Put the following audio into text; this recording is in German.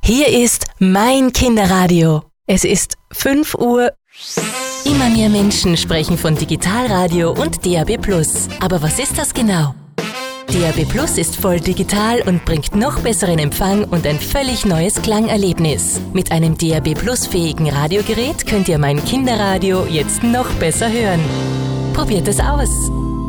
Hier ist mein Kinderradio. Es ist 5 Uhr. Immer mehr Menschen sprechen von Digitalradio und DAB+. Aber was ist das genau? DAB+ ist voll digital und bringt noch besseren Empfang und ein völlig neues Klangerlebnis. Mit einem DAB+-fähigen Radiogerät könnt ihr mein Kinderradio jetzt noch besser hören. Probiert es aus!